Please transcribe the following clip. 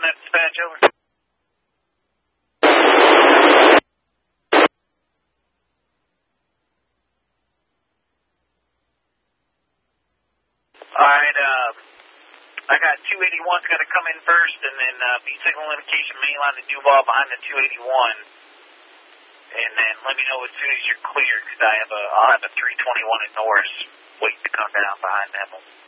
that dispatch, over. Alright, I got 281's got to come in first, and then be signal indication main line to Duval behind the 281. And then let me know as soon as you're clear, because I'll have a 321 at Norris waiting to come down behind them.